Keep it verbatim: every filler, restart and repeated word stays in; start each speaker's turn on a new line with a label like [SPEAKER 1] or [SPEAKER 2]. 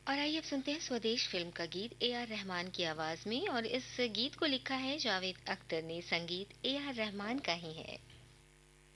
[SPEAKER 1] और आइए अब सुनते हैं स्वदेश फ़िल्म का गीत ए आर रहमान की आवाज़ में और इस गीत को लिखा है जावेद अख्तर ने, संगीत ए आर रहमान का ही है।